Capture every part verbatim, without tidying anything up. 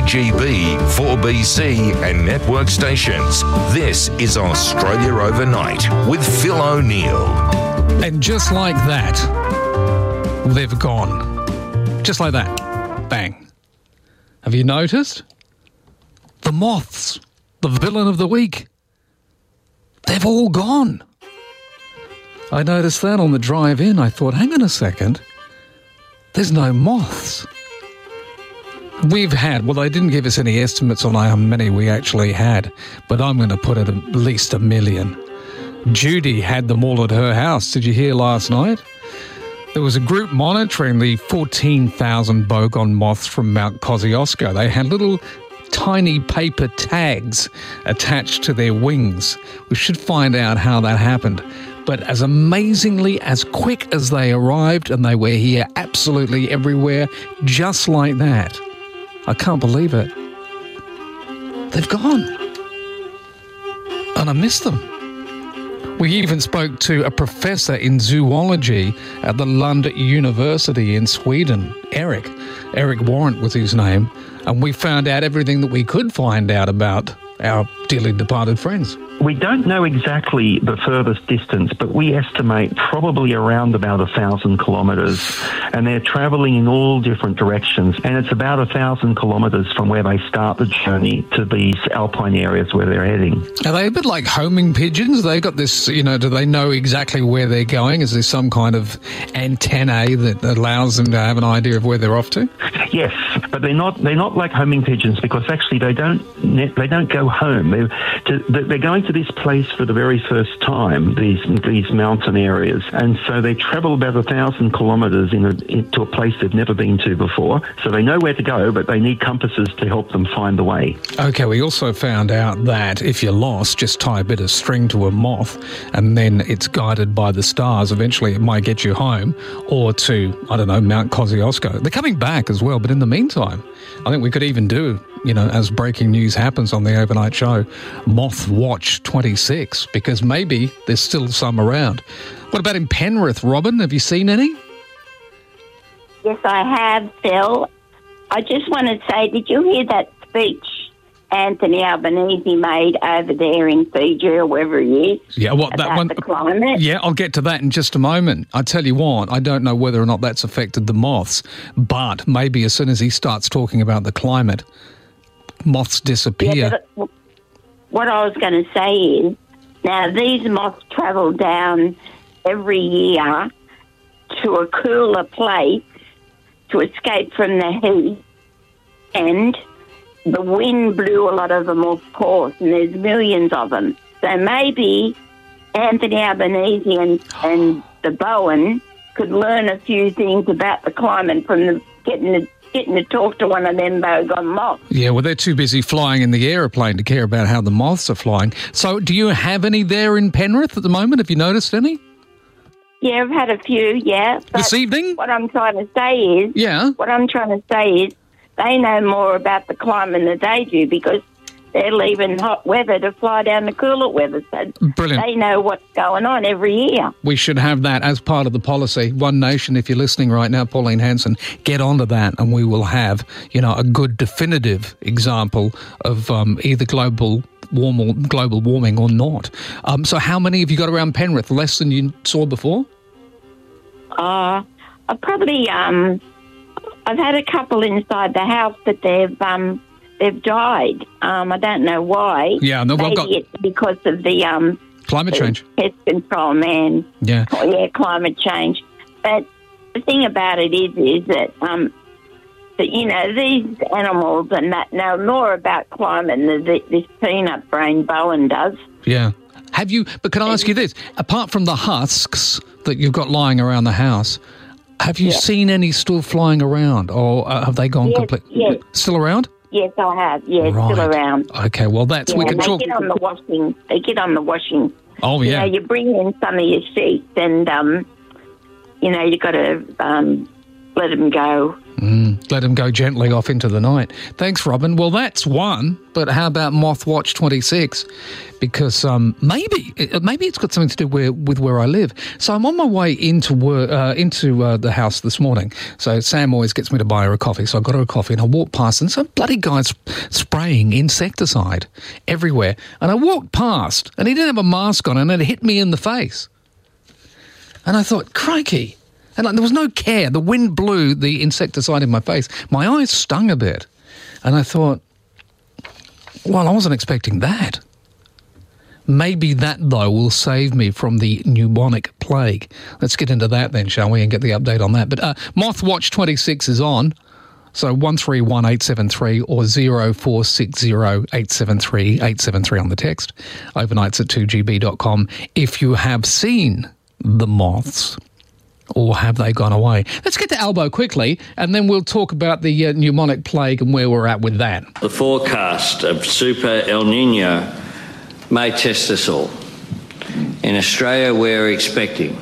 G B, four B C and network stations. This is Australia Overnight with Phil O'Neill. And just like that, they've gone. Just like that. Bang. Have you noticed? The moths, the villain of the week, they've all gone. I noticed that on the drive in. I thought, hang on a second. There's no moths. We've had, well, they didn't give us any estimates on how many we actually had, but I'm going to put it at least a million. Judy had them all at her house. Did you hear last night? There was a group monitoring the fourteen thousand Bogon moths from Mount Kosciuszko. They had little tiny paper tags attached to their wings. We should find out how that happened. But as amazingly, as quick as they arrived, and they were here absolutely everywhere, just like that. I can't believe it. They've gone. And I miss them. We even spoke to a professor in zoology at the Lund University in Sweden, Eric. Eric Warrant was his name. And we found out everything that we could find out about our dearly departed friends. We don't know exactly the furthest distance, but we estimate probably around about a thousand kilometres, and they're travelling in all different directions, and it's about a thousand kilometres from where they start the journey to these alpine areas where they're heading. Are they a bit like homing pigeons? They've got this, you know, do they know exactly where they're going? Is there some kind of antennae that allows them to have an idea of where they're off to? Yes, but they're not they're not like homing pigeons, because actually they don't they don't go home. They're, to, they're going to this place for the very first time, these these mountain areas, and so they travel about a thousand kilometres in a, into a place they've never been to before. So they know where to go, but they need compasses to help them find the way. Okay, we also found out that if you're lost, just tie a bit of string to a moth, and then it's guided by the stars. Eventually, it might get you home, or to, I don't know, Mount Kosciuszko. They're coming back as well, but in the meantime, I think we could even do, you know, as breaking news happens on the overnight show, Moth Watch twenty-six, because maybe there's still some around. What about in Penrith, Robin? Have you seen any? Yes, I have, Phil. I just want to say, did you hear that speech Anthony Albanese made over there in Fiji or wherever he is? Yeah, what about that one? The climate? Yeah, I'll get to that in just a moment. I tell you what, I don't know whether or not that's affected the moths, but maybe as soon as he starts talking about the climate, moths disappear. Yeah, but what I was going to say is, now these moths travel down every year to a cooler place to escape from the heat, and the wind blew a lot of them off course, and there's millions of them. So maybe Anthony Albanese and, and the Bowen could learn a few things about the climate from the, getting the getting to talk to one of them Bogon moths. Yeah, well, they're too busy flying in the aeroplane to care about how the moths are flying. So do you have any there in Penrith at the moment? Have you noticed any? Yeah, I've had a few, yeah. But this evening? What I'm trying to say is... Yeah. What I'm trying to say is they know more about the climate than they do, because they're leaving hot weather to fly down to cooler weather. So Brilliant. They know what's going on every year. We should have that as part of the policy. One Nation, if you're listening right now, Pauline Hanson, get onto that, and we will have, you know, a good definitive example of um, either global warm or global warming or not. Um, so how many have you got around Penrith? Less than you saw before? Uh, I probably... Um, I've had a couple inside the house, but they've... Um, They've died. Um, I don't know why. Yeah, no, maybe got it's because of the um, climate the change. Pest control, man. Yeah, oh, yeah, climate change. But the thing about it is, is that um, that you know these animals and that know more about climate than the, this peanut brain Bowen does. Yeah. Have you? But can I ask you this? Apart from the husks that you've got lying around the house, have you yeah. seen any still flying around, or uh, have they gone yes, complete? Yes. Still around? Yes, I have. Yeah, right. Still around. Okay, well, that's... Yeah, we can they talk... get on the washing. They get on the washing. Oh, yeah. You know, you bring in some of your sheets and, um, you know, you've got to um, let them go. Mm, let them go gently off into the night. Thanks, Robin. Well, that's one, but how about Mothwatch twenty-six? Because um, maybe maybe it's got something to do where, with where I live. So I'm on my way into work, uh, into uh, the house this morning. So Sam always gets me to buy her a coffee. So I got her a coffee and I walked past and some bloody guy's spraying insecticide everywhere. And I walked past and he didn't have a mask on and it hit me in the face. And I thought, crikey. And like, there was no care. The wind blew the insecticide in my face. My eyes stung a bit. And I thought, well, I wasn't expecting that. Maybe that, though, will save me from the pneumonic plague. Let's get into that then, shall we, and get the update on that. But uh, Mothwatch twenty-six is on. So one three one eight seven three or zero four six zero eight seven three eight seven three on the text. Overnights at two G B dot com. If you have seen the moths, or have they gone away? Let's get to Albo quickly, and then we'll talk about the uh, pneumonic plague and where we're at with that. The forecast of Super El Nino may test us all. In Australia, we're expecting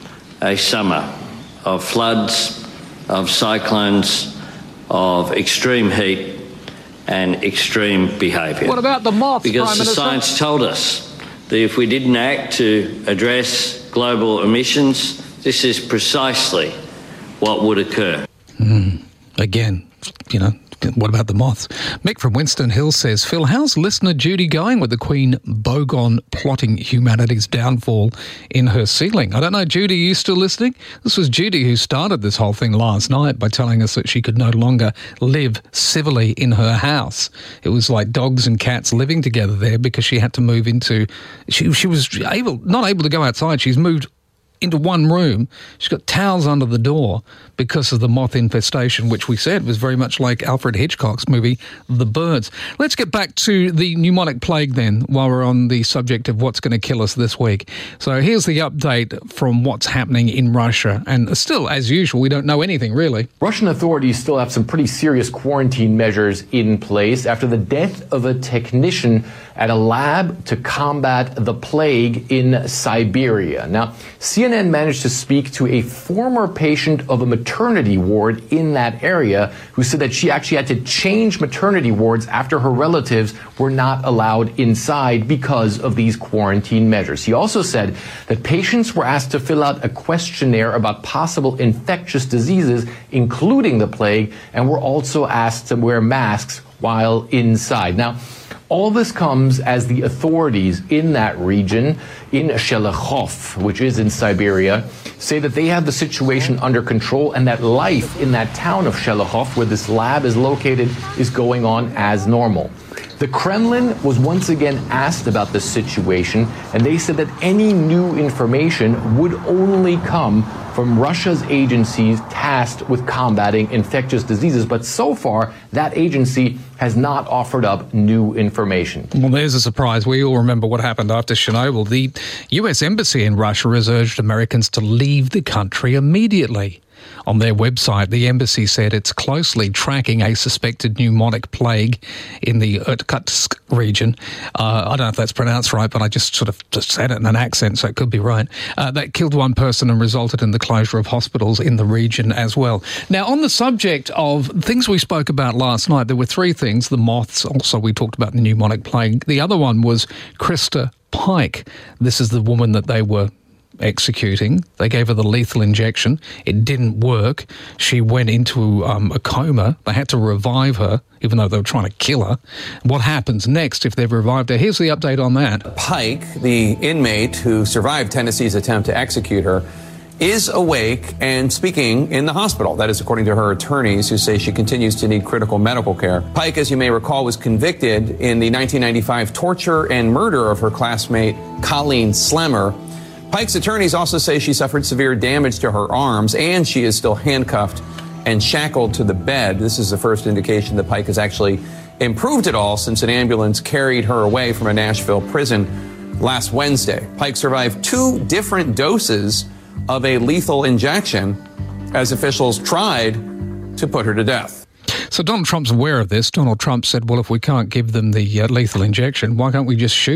a summer of floods, of cyclones, of extreme heat and extreme behaviour. What about the moths, Because Prime the Minister? science told us that if we didn't act to address global emissions, this is precisely what would occur. Mm, again, you know, what about the moths? Mick from Winston Hill says, Phil, how's listener Judy going with the Queen Bogon plotting humanity's downfall in her ceiling? I don't know, Judy, are you still listening? This was Judy who started this whole thing last night by telling us that she could no longer live civilly in her house. It was like dogs and cats living together there because she had to move into... She, she was able not able to go outside. She's moved into one room. She's got towels under the door because of the moth infestation, which we said was very much like Alfred Hitchcock's movie, The Birds. Let's get back to the pneumonic plague then, while we're on the subject of what's going to kill us this week. So here's the update from what's happening in Russia. And still, as usual, we don't know anything, really. Russian authorities still have some pretty serious quarantine measures in place after the death of a technician at a lab to combat the plague in Siberia. Now, C N N managed to speak to a former patient of a maternity ward in that area who said that she actually had to change maternity wards after her relatives were not allowed inside because of these quarantine measures. He also said that patients were asked to fill out a questionnaire about possible infectious diseases, including the plague, and were also asked to wear masks while inside. Now, all this comes as the authorities in that region, in Shelekhov, which is in Siberia, say that they have the situation under control and that life in that town of Shelekhov, where this lab is located, is going on as normal. The Kremlin was once again asked about this situation, and they said that any new information would only come from Russia's agencies tasked with combating infectious diseases. But so far, that agency has not offered up new information. Well, there's a surprise. We all remember what happened after Chernobyl. The U S Embassy in Russia has urged Americans to leave the country immediately. On their website, the embassy said it's closely tracking a suspected pneumonic plague in the Irkutsk region. Uh, I don't know if that's pronounced right, but I just sort of just said it in an accent, so it could be right. Uh, that killed one person and resulted in the closure of hospitals in the region as well. Now, on the subject of things we spoke about last night, there were three things. The moths, also we talked about the pneumonic plague. The other one was Krista Pike. This is the woman that they were executing. They gave her the lethal injection. It didn't work. She went into um, a coma. They had to revive her, even though they were trying to kill her. What happens next if they've revived her? Here's the update on that. Pike, the inmate who survived Tennessee's attempt to execute her, is awake and speaking in the hospital. That is according to her attorneys, who say she continues to need critical medical care. Pike, as you may recall, was convicted in the nineteen ninety-five torture and murder of her classmate, Colleen Slemmer. Pike's attorneys also say she suffered severe damage to her arms and she is still handcuffed and shackled to the bed. This is the first indication that Pike has actually improved at all since an ambulance carried her away from a Nashville prison last Wednesday. Pike survived two different doses of a lethal injection as officials tried to put her to death. So Donald Trump's aware of this. Donald Trump said, well, if we can't give them the uh, lethal injection, why can't we just shoot them?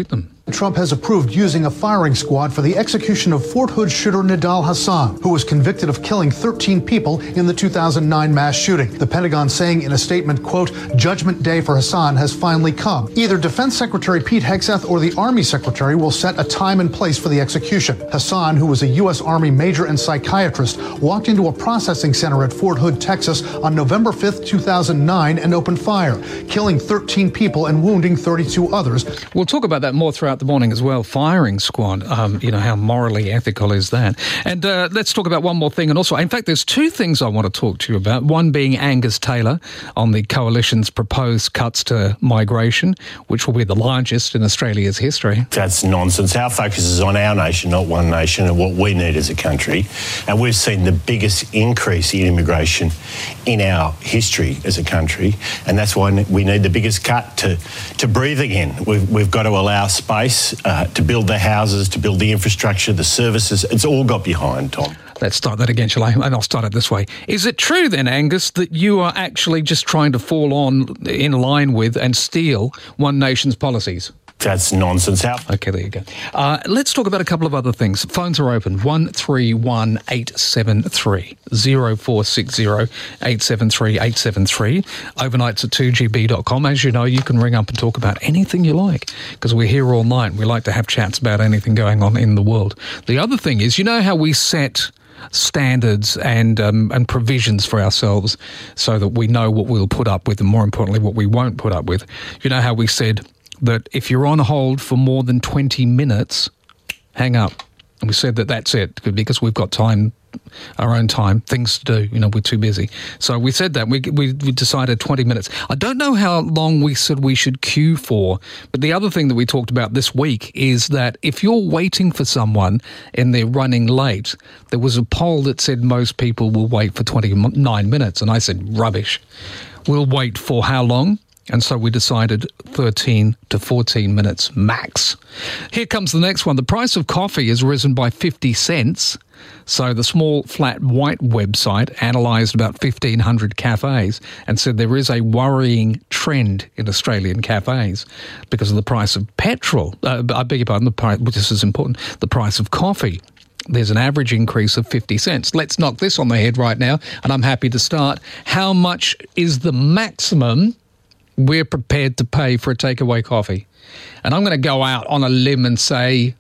Trump has approved using a firing squad for the execution of Fort Hood shooter Nidal Hasan, who was convicted of killing thirteen people in the two thousand nine mass shooting. The Pentagon saying in a statement, quote, "Judgment day for Hasan has finally come. Either Defense Secretary Pete Hegseth or the Army Secretary will set a time and place for the execution." Hasan, who was a U S Army major and psychiatrist, walked into a processing center at Fort Hood, Texas on November fifth, two thousand nine and opened fire, killing thirteen people and wounding thirty-two others. We'll talk about that more throughout the morning as well. Firing squad, um, you know, how morally ethical is that? And uh, let's talk about one more thing. And also, in fact, there's two things I want to talk to you about. One being Angus Taylor on the Coalition's proposed cuts to migration, which will be the largest in Australia's history. That's nonsense. Our focus is on our nation, not one nation, and what we need as a country. And we've seen the biggest increase in immigration in our history as a country. And that's why we need the biggest cut to, to breathe again. We've, we've got to allow space uh, to build the houses, to build the infrastructure, the services. It's all got behind, Tom. Let's start that again, shall I? And I'll start it this way. Is it true then, Angus, that you are actually just trying to fall on in line with and steal one nation's policies? That's nonsense. How- okay, there you go. Uh, let's talk about a couple of other things. Phones are open. one three one eight seven three, zero four six zero eight seven three eight seven three. Overnights at two G B dot com. As you know, you can ring up and talk about anything you like because we're here all night. We like to have chats about anything going on in the world. The other thing is, you know how we set standards and um, and provisions for ourselves so that we know what we'll put up with and, more importantly, what we won't put up with. You know how we said that if you're on hold for more than twenty minutes, hang up. And we said that that's it because we've got time, our own time, things to do. You know, we're too busy. So we said that. We, we, we decided twenty minutes. I don't know how long we said we should queue for, but the other thing that we talked about this week is that if you're waiting for someone and they're running late, there was a poll that said most people will wait for twenty-nine minutes. And I said, rubbish. We'll wait for how long? And so we decided thirteen to fourteen minutes max. Here comes the next one. The price of coffee has risen by fifty cents. So the small flat white website analysed about fifteen hundred cafes and said there is a worrying trend in Australian cafes because of the price of petrol. Uh, I beg your pardon, the price, which is important, the price of coffee. There's an average increase of fifty cents. Let's knock this on the head right now, and I'm happy to start. How much is the maximum we're prepared to pay for a takeaway coffee? And I'm going to go out on a limb and say,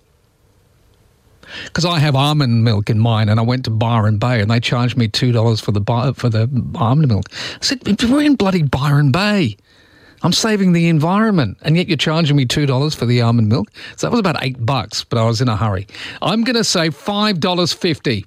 because I have almond milk in mine, and I went to Byron Bay and they charged me two dollars for the for the almond milk. I said, we're in bloody Byron Bay. I'm saving the environment, and yet you're charging me two dollars for the almond milk. So that was about eight bucks, but I was in a hurry. I'm going to say five dollars fifty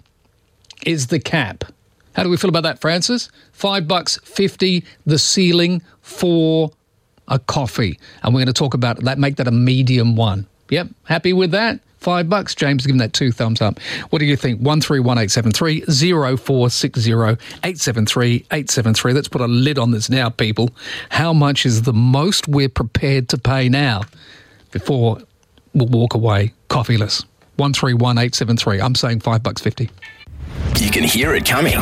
is the cap. How do we feel about that, Francis? Five bucks fifty, the ceiling for a coffee. And we're going to talk about that, make that a medium one. Yep, happy with that? Five bucks. James, give him that two thumbs up. What do you think? one three one eight seven three, zero four six zero eight seven three eight seven three. Let's put a lid on this now, people. How much is the most we're prepared to pay now before we'll walk away coffeeless? one three one eight seven three. I'm saying five bucks fifty. You can hear it coming.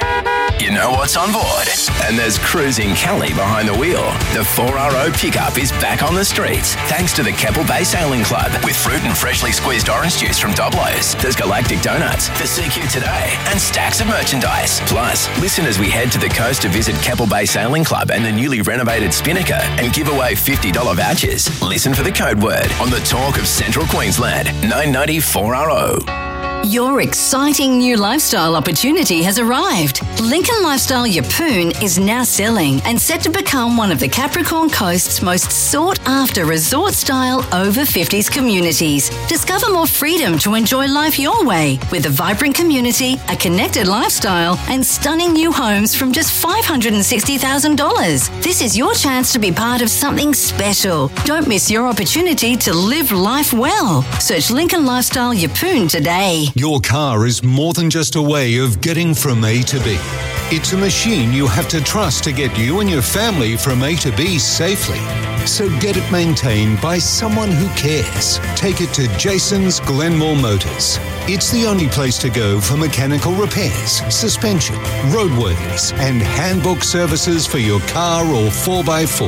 You know what's on board. And there's Cruising Kelly behind the wheel. The four R O pickup is back on the streets thanks to the Keppel Bay Sailing Club with fruit and freshly squeezed orange juice from Doblo's. There's Galactic Donuts, the C Q Today, and stacks of merchandise. Plus, listen as we head to the coast to visit Keppel Bay Sailing Club and the newly renovated Spinnaker and give away fifty dollars vouchers. Listen for the code word on the talk of Central Queensland, nine ninety four R O. Your exciting new lifestyle opportunity has arrived. Lincoln Lifestyle Yeppoon is now selling and set to become one of the Capricorn Coast's most sought-after resort-style over fifties communities. Discover more freedom to enjoy life your way with a vibrant community, a connected lifestyle, and stunning new homes from just five hundred sixty thousand dollars. This is your chance to be part of something special. Don't miss your opportunity to live life well. Search Lincoln Lifestyle Yeppoon today. Your car is more than just a way of getting from A to B. It's a machine you have to trust to get you and your family from A to B safely. So get it maintained by someone who cares. Take it to Jason's Glenmore Motors. It's the only place to go for mechanical repairs, suspension, roadworthiness, and handbook services for your car or four by four.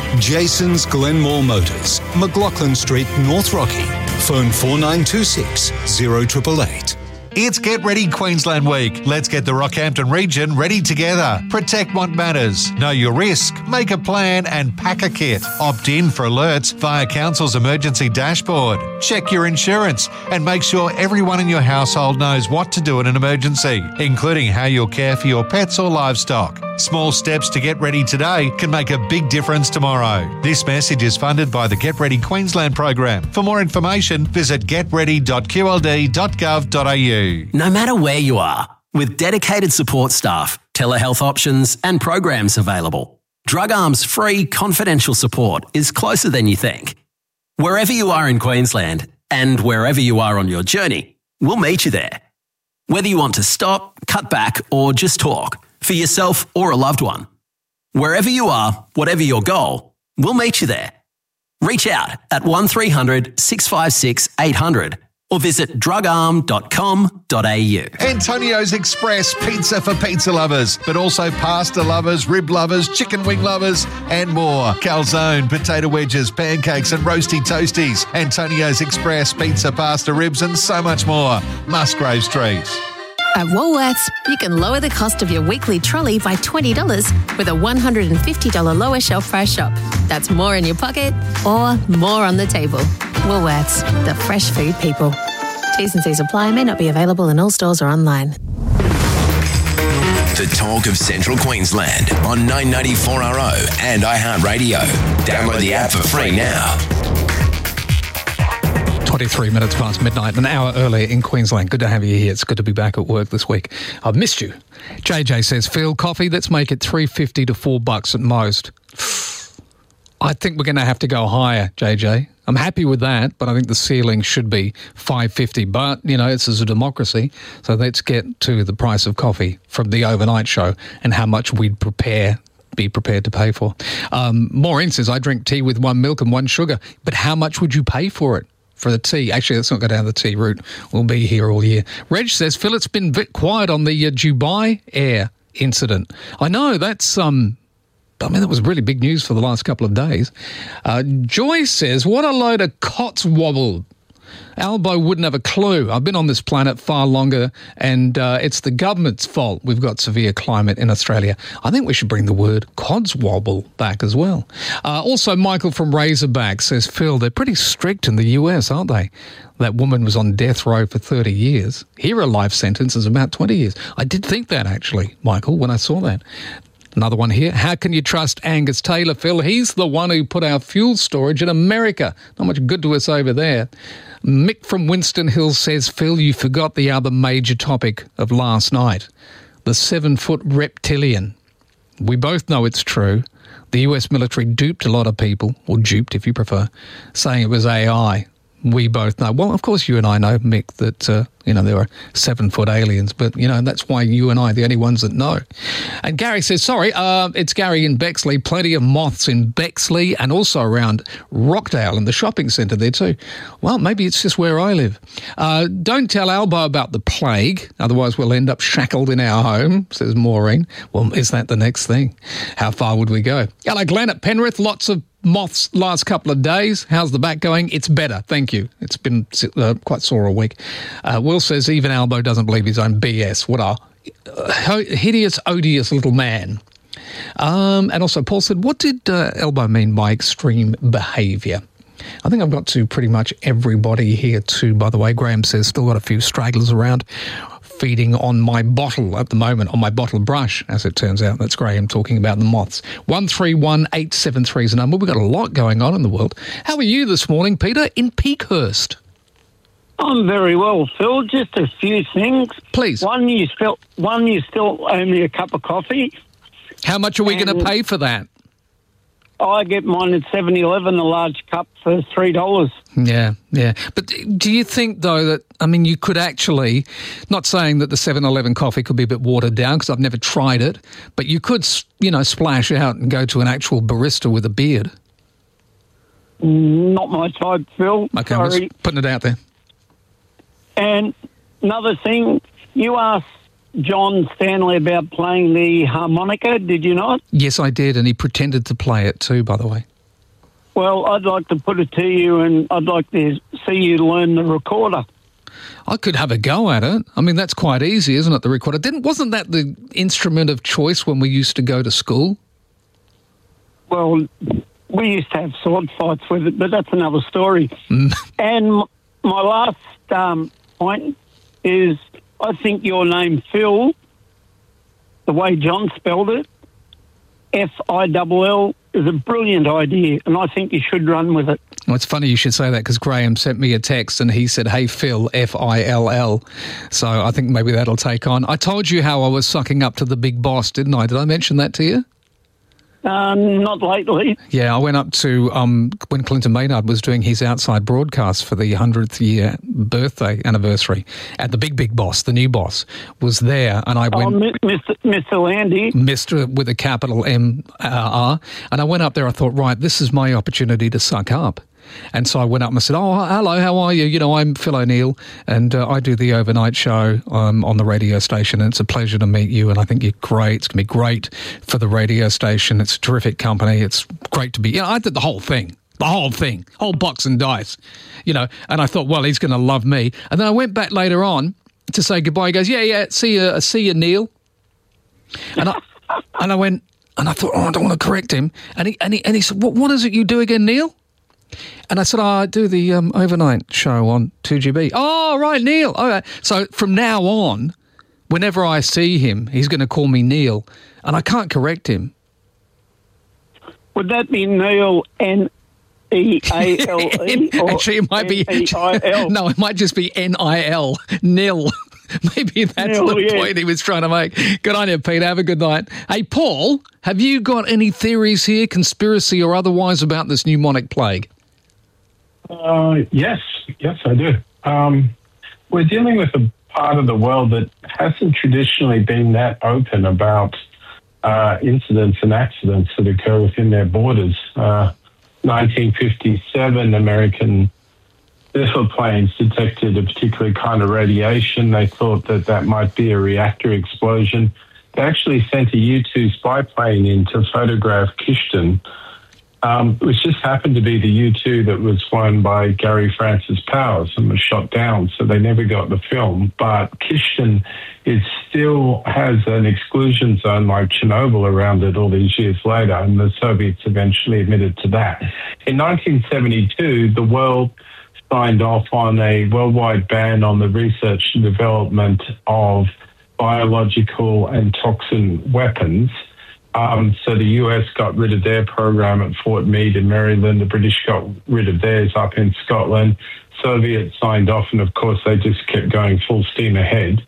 Jason's Glenmore Motors, McLaughlin Street, North Rocky. Phone four nine two six, zero eight eight eight. It's Get Ready Queensland Week. Let's get the Rockhampton region ready together. Protect what matters. Know your risk. Make a plan and pack a kit. Opt in for alerts via Council's emergency dashboard. Check your insurance and make sure everyone in your household knows what to do in an emergency, including how you'll care for your pets or livestock. Small steps to get ready today can make a big difference tomorrow. This message is funded by the Get Ready Queensland program. For more information, visit get ready dot q l d dot gov dot a u. No matter where you are, with dedicated support staff, telehealth options and programs available, Drug Arm's free confidential support is closer than you think. Wherever you are in Queensland and wherever you are on your journey, we'll meet you there. Whether you want to stop, cut back or just talk, for yourself or a loved one. Wherever you are, whatever your goal, we'll meet you there. Reach out at one three hundred, six five six, eight hundred or visit drug arm dot com dot a u. Antonio's Express pizza for pizza lovers, but also pasta lovers, rib lovers, chicken wing lovers, and more. Calzone, potato wedges, pancakes, and roasty toasties. Antonio's Express pizza, pasta, ribs, and so much more. Musgrave Street. At Woolworths, you can lower the cost of your weekly trolley by twenty dollars with a one hundred fifty dollars lower shelf price shop. That's more in your pocket or more on the table. Woolworths, the fresh food people. T's and C's apply, may not be available in all stores or online. The talk of Central Queensland on nine ninety-four R O and iHeartRadio. Download the app for free now. twenty-three minutes past midnight, an hour earlier in Queensland. Good to have you here. It's good to be back at work this week. I've missed you. J J says, Phil, coffee, let's make it three fifty to four bucks at most. I think we're going to have to go higher, J J. I'm happy with that, but I think the ceiling should be five fifty. But, you know, this is a democracy, so let's get to the price of coffee from the overnight show and how much we'd prepare be prepared to pay for. Um, Maureen says, I drink tea with one milk and one sugar, but how much would you pay for it? For the tea. Actually, let's not go down the tea route. We'll be here all year. Reg says, Phil, it's been a bit quiet on the uh, Dubai Air incident. I know, that's, um, I mean, that was really big news for the last couple of days. Uh, Joy says, what a load of cotswobble. Albo wouldn't have a clue. I've been on this planet far longer, and uh, it's the government's fault we've got severe climate in Australia. I think we should bring the word codswobble back as well. Uh, also, Michael from Razorback says, Phil, they're pretty strict in the U S, aren't they? That woman was on death row for thirty years. Here, a life sentence is about twenty years. I did think that, actually, Michael, when I saw that. Another one here. How can you trust Angus Taylor, Phil? He's the one who put our fuel storage in America. Not much good to us over there. Mick from Winston Hills says, Phil, you forgot the other major topic of last night. The seven-foot reptilian. We both know it's true. The U S military duped a lot of people, or duped if you prefer, saying it was A I. We both know. Well, of course you and I know, Mick, that, uh, you know, there are seven-foot aliens, but, you know, that's why you and I are the only ones that know. And Gary says, sorry, uh, it's Gary in Bexley. Plenty of moths in Bexley and also around Rockdale and the shopping centre there too. Well, maybe it's just where I live. Uh, don't tell Albo about the plague, otherwise we'll end up shackled in our home, says Maureen. Well, is that the next thing? How far would we go? Hello, Glenn at Penrith. Lots of moths last couple of days. How's the back going? It's better, thank you. It's been uh, quite sore all week. Uh, Will says even Albo doesn't believe his own B S. What a uh, hideous, odious little man. Um, and also Paul said, what did uh, Albo mean by extreme behaviour? I think I've got to pretty much everybody here too, by the way. Graham says still got a few stragglers around. Feeding on my bottle at the moment, on my bottle brush, as it turns out. That's Graham talking about the moths. one three one eight seven three is the number. We've got a lot going on in the world. How are you this morning, Peter, in Peakhurst? I'm very well, Phil. Just a few things. Please. One, you still, one, you still owe me a cup of coffee. How much are we going to pay for that? I get mine at seven eleven, a large cup for three dollars. Yeah, yeah. But do you think, though, that, I mean, you could actually, not saying that the seven eleven coffee could be a bit watered down because I've never tried it, but you could, you know, splash out and go to an actual barista with a beard? Not my type, Phil. Okay, sorry. I'm just putting it out there. And another thing, you asked John Stanley about playing the harmonica, did you not? Yes, I did, and he pretended to play it too, by the way. Well, I'd like to put it to you, and I'd like to see you learn the recorder. I could have a go at it. I mean, that's quite easy, isn't it, the recorder? Didn't Wasn't that the instrument of choice when we used to go to school? Well, we used to have sword fights with it, but that's another story. and m- my last um, point is, I think your name, Phil, the way John spelled it, F I L L, is a brilliant idea, and I think you should run with it. Well, it's funny you should say that because Graham sent me a text and he said, hey, Phil, F I L L. So I think maybe that'll take on. I told you how I was sucking up to the big boss, didn't I? Did I mention that to you? Um, not lately. Yeah, I went up to, um, when Clinton Maynard was doing his outside broadcast for the hundredth year birthday anniversary, and the big, big boss, the new boss, was there, and I went... Oh, Mister Mister Landy. Mister with a capital M R, and I went up there, I thought, right, this is my opportunity to suck up. And so I went up and I said, oh, hello, how are you? You know, I'm Phil O'Neill, and uh, I do the overnight show um, on the radio station, and it's a pleasure to meet you, and I think you're great. It's going to be great for the radio station. It's a terrific company. It's great to be... You know, I did the whole thing, the whole thing, whole box and dice, you know, and I thought, well, he's going to love me. And then I went back later on to say goodbye. He goes, yeah, yeah, see you, see you, Neil. And I, and I went, and I thought, oh, I don't want to correct him. And he, and he, and he said, what, what is it you do again, Neil? And I said, oh, I do the um, overnight show on two G B. Oh, right, Neil. Okay. So from now on, whenever I see him, he's going to call me Neil, and I can't correct him. Would that be Neil, N E A L E? Actually, it might be... N E I L? No, it might just be N I L, Nil. Maybe that's Nil, the yeah. point he was trying to make. Good on you, Pete. Have a good night. Hey, Paul, have you got any theories here, conspiracy or otherwise, about this pneumonic plague? Uh, yes, yes, I do. Um, we're dealing with a part of the world that hasn't traditionally been that open about uh, incidents and accidents that occur within their borders. Uh, nineteen fifty-seven, American missile planes detected a particular kind of radiation. They thought that that might be a reactor explosion. They actually sent a U two spy plane in to photograph Kishton, Um, which just happened to be the U two that was flown by Gary Francis Powers and was shot down, so they never got the film. But Kishton, it still has an exclusion zone like Chernobyl around it all these years later, and the Soviets eventually admitted to that. In nineteen seventy-two, the world signed off on a worldwide ban on the research and development of biological and toxin weapons. Um, so the U S got rid of their program at Fort Meade in Maryland. The British got rid of theirs up in Scotland. Soviets signed off, and of course they just kept going full steam ahead.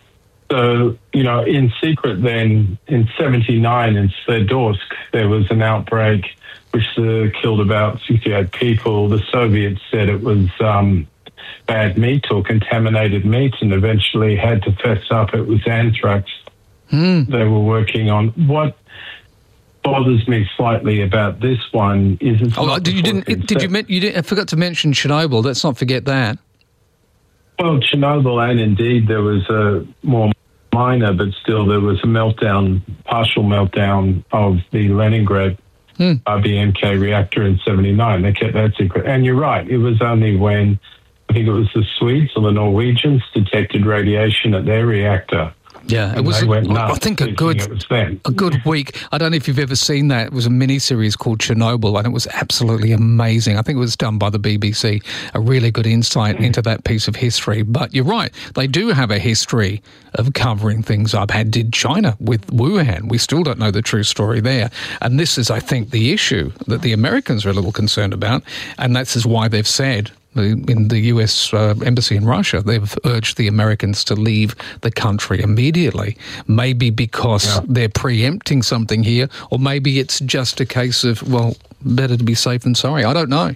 So, you know, in secret then, in seventy-nine in Sverdlovsk, there was an outbreak which uh, killed about sixty-eight people. The Soviets said it was um, bad meat or contaminated meat, and eventually had to fess up it was anthrax mm. they were working on. What bothers me slightly about this one is it's oh, not did you didn't did you men- you didn't, I forgot to mention Chernobyl. Let's not forget that. Well, Chernobyl, and indeed there was a more minor, but still there was a meltdown, partial meltdown of the Leningrad hmm. R B M K reactor in seventy-nine. They kept that secret. And you're right, it was only when I think it was the Swedes or the Norwegians detected radiation at their reactor. Yeah, it was, a, I think, a good a good week. I don't know if you've ever seen that. It was a mini-series called Chernobyl, and it was absolutely amazing. I think it was done by the B B C, a really good insight into that piece of history. But you're right, they do have a history of covering things up. Had did China with Wuhan. We still don't know the true story there. And this is, I think, the issue that the Americans are a little concerned about, and that's is why they've said, in the U S uh, embassy in Russia, they've urged the Americans to leave the country immediately. Maybe because yeah. they're preempting something here, or maybe it's just a case of, well, better to be safe than sorry. I don't know.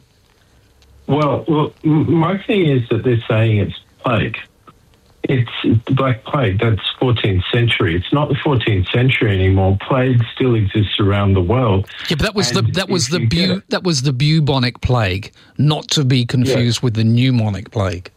Well, well my thing is that they're saying it's plague. It's the Black Plague. That's fourteenth century. It's not the fourteenth century anymore. Plague still exists around the world. Yeah, but that was and the that was the bu- that was the bubonic plague, not to be confused yeah. with the pneumonic plague.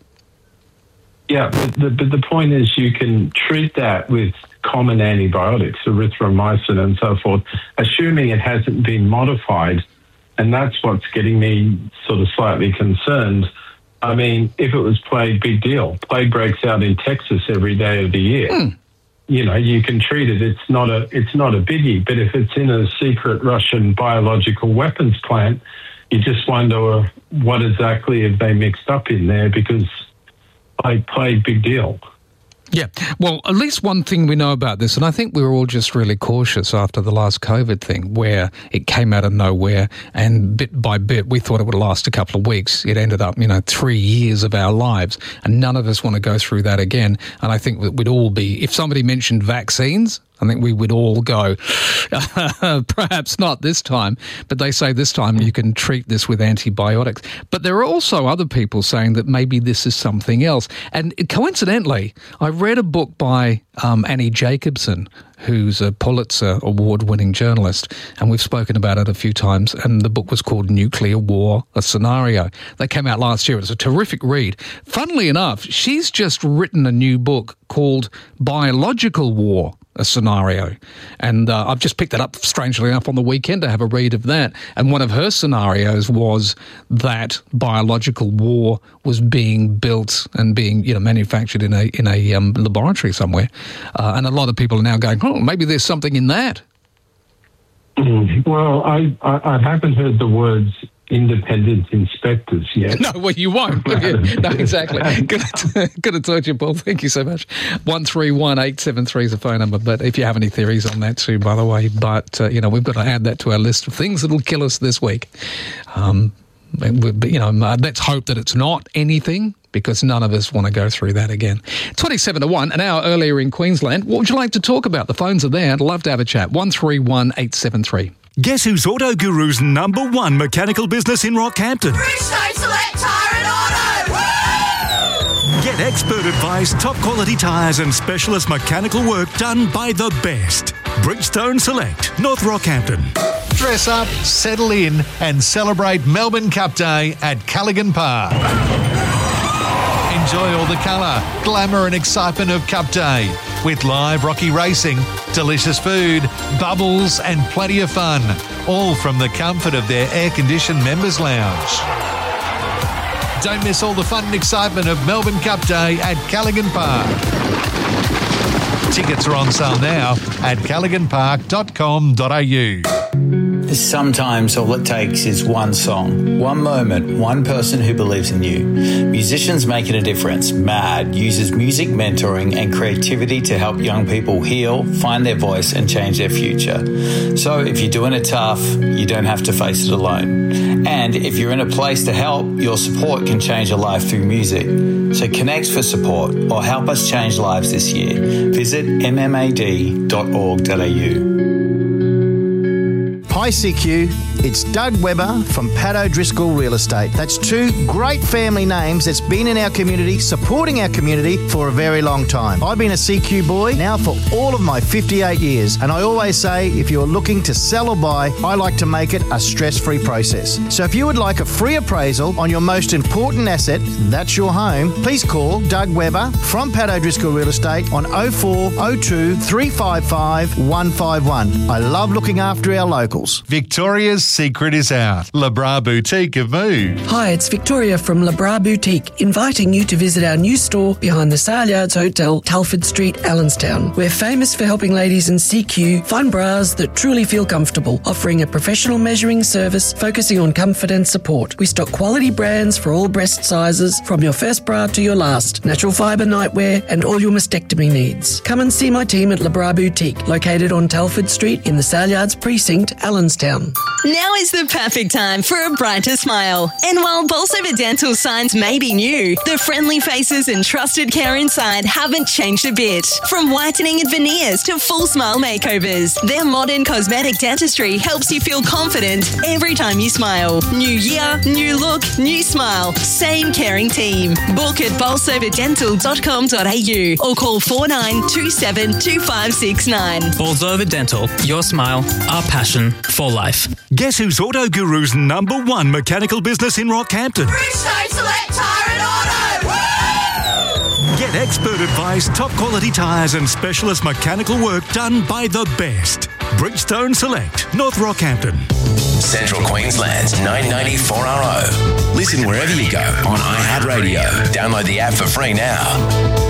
Yeah, but the, but the point is, you can treat that with common antibiotics, erythromycin and so forth, assuming it hasn't been modified And that's what's getting me sort of slightly concerned. I mean, if it was plague, big deal. Plague breaks out in Texas every day of the year. Mm. You know, you can treat it. It's not a it's not a biggie. But if it's in a secret Russian biological weapons plant, you just wonder what exactly have they mixed up in there, because plague, plague, big deal. Yeah, well, at least one thing we know about this, and I think we were all just really cautious after the last COVID thing, where it came out of nowhere, and bit by bit we thought it would last a couple of weeks. It ended up, you know, three years of our lives, and none of us want to go through that again. And I think that we'd all be, if somebody mentioned vaccines, I think we would all go, perhaps not this time, but they say this time you can treat this with antibiotics. But there are also other people saying that maybe this is something else. And coincidentally, I read a book by um, Annie Jacobsen, who's a Pulitzer Award-winning journalist, and we've spoken about it a few times, and the book was called Nuclear War, A Scenario. That came out last year. It was a terrific read. Funnily enough, she's just written a new book called Biological War, A Scenario. And uh, I've just picked that up, strangely enough, on the weekend to have a read of that. And one of her scenarios was that biological war was being built and being, you know, manufactured in a in a um, laboratory somewhere. Uh, and a lot of people are now going, oh, maybe there's something in that. Mm, well, I, I, I haven't heard the words independent inspectors yet. No, well, you won't. No, exactly. Good to, good to talk to you, Paul. Thank you so much. one three one eight seven three is the phone number. But if you have any theories on that too, by the way, but, uh, you know, we've got to add that to our list of things that will kill us this week. Um, but, you know, let's hope that it's not anything, because none of us want to go through that again. twenty-seven to one, an hour earlier in Queensland. What would you like to talk about? The phones are there. I'd love to have a chat. one three one eight seven three. Guess who's Auto Guru's number one mechanical business in Rockhampton? Bridgestone Select Tyre and Auto! Woo! Get expert advice, top quality tyres and specialist mechanical work done by the best. Bridgestone Select, North Rockhampton. Dress up, settle in and celebrate Melbourne Cup Day at Callaghan Park. Enjoy all the colour, glamour and excitement of Cup Day with live Rocky racing, delicious food, bubbles and plenty of fun, all from the comfort of their air-conditioned members' lounge. Don't miss all the fun and excitement of Melbourne Cup Day at Callaghan Park. Tickets are on sale now at callaghan park dot com dot a u. Sometimes all it takes is one song, one moment, one person who believes in you. Musicians Making a Difference, MAD, uses music mentoring and creativity to help young people heal, find their voice and change their future. So if you're doing it tough, you don't have to face it alone. And if you're in a place to help, your support can change a life through music. So connect for support or help us change lives this year. Visit m m a d dot org dot a u. Hi C Q, it's Doug Webber from Pat O'Driscoll Real Estate. That's two great family names that's been in our community, supporting our community for a very long time. I've been a C Q boy now for all of my fifty-eight years, and I always say if you're looking to sell or buy, I like to make it a stress-free process. So if you would like a free appraisal on your most important asset, that's your home, please call Doug Webber from Pat O'Driscoll Real Estate on oh four oh two, three five five, one five one. I love looking after our locals. Victoria's secret is out. Labra Boutique have moved. Hi, it's Victoria from Labra Boutique, inviting you to visit our new store behind the Sale Yards Hotel, Telford Street, Allenstown. We're famous for helping ladies in C Q find bras that truly feel comfortable, offering a professional measuring service focusing on comfort and support. We stock quality brands for all breast sizes, from your first bra to your last, natural fibre nightwear and all your mastectomy needs. Come and see my team at Labra Boutique, located on Telford Street in the Sale Yards Precinct, Allenstown. Now is the perfect time for a brighter smile. And while Bolsover Dental signs may be new, the friendly faces and trusted care inside haven't changed a bit. From whitening and veneers to full smile makeovers, their modern cosmetic dentistry helps you feel confident every time you smile. New year, new look, new smile. Same caring team. Book at bolsover dental dot com dot a u or call four nine two seven two five six nine. Bolsover Dental. Your smile, our passion for life. Guess who's Auto Guru's number one mechanical business in Rockhampton? Bridgestone Select Tyre and Auto! Woo! Get expert advice, top quality tyres and specialist mechanical work done by the best. Bridgestone Select, North Rockhampton. Central Queensland's nine ninety four R O. Listen wherever you go on iHeartRadio. Download the app for free now.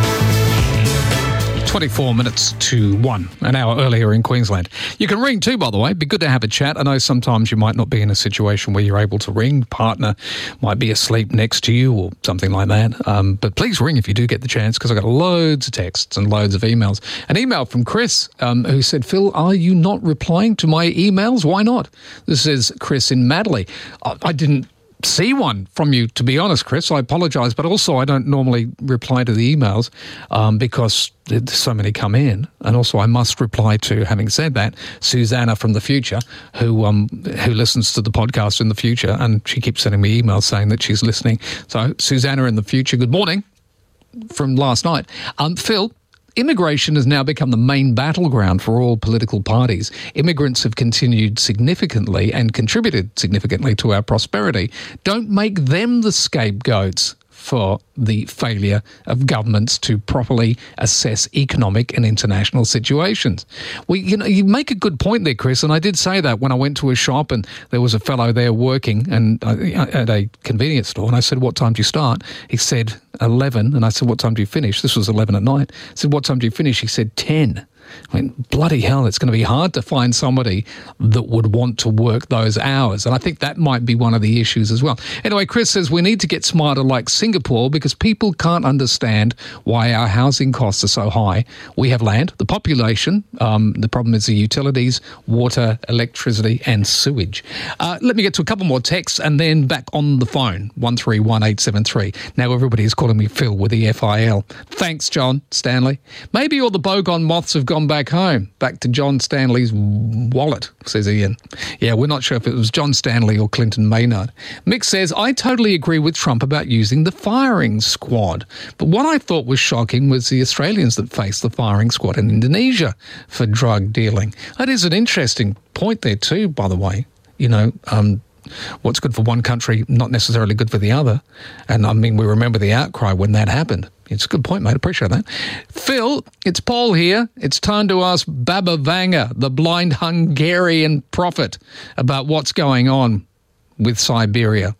twenty-four minutes to one, an hour earlier in Queensland. You can ring too, by the way. Be good to have a chat. I know sometimes you might not be in a situation where you're able to ring. Partner might be asleep next to you or something like that. Um, but please ring if you do get the chance, because I got loads of texts and loads of emails. An email from Chris um, who said, Phil, are you not replying to my emails? Why not? This is Chris in Madley. I, I didn't see one from you, to be honest, Chris. I apologise, but also I don't normally reply to the emails um, because there's so many come in, and also I must reply to, having said that, Susanna from the future, who um, who listens to the podcast in the future, and she keeps sending me emails saying that she's listening. So, Susanna in the future, good morning from last night. Um, Phil, immigration has now become the main battleground for all political parties. Immigrants have continued significantly and contributed significantly to our prosperity. Don't make them the scapegoats for the failure of governments to properly assess economic and international situations. We, you know, you make a good point there, Chris, and I did say that when I went to a shop and there was a fellow there working and uh, at a convenience store, and I said, what time do you start? He said eleven, and I said, what time do you finish? This was eleven at night. I said, what time do you finish? He said ten. I mean, bloody hell, it's going to be hard to find somebody that would want to work those hours. And I think that might be one of the issues as well. Anyway, Chris says we need to get smarter like Singapore because people can't understand why our housing costs are so high. We have land, the population, um, the problem is the utilities, water, electricity and sewage. Uh, let me get to a couple more texts and then back on the phone, one three one eight seven three. Now everybody is calling me Phil with the F I L. Thanks, John Stanley. Maybe all the bogon moths have gone back home, back to John Stanley's wallet, says Ian. Yeah, we're not sure if it was John Stanley or Clinton Maynard. Mick says, I totally agree with Trump about using the firing squad. But what I thought was shocking was the Australians that faced the firing squad in Indonesia for drug dealing. That is an interesting point there too, by the way. You know, um, what's good for one country, not necessarily good for the other. And I mean, we remember the outcry when that happened. It's a good point, mate. Appreciate that. Phil, it's Paul here. It's time to ask Baba Vanga, the blind Hungarian prophet, about what's going on with Siberia.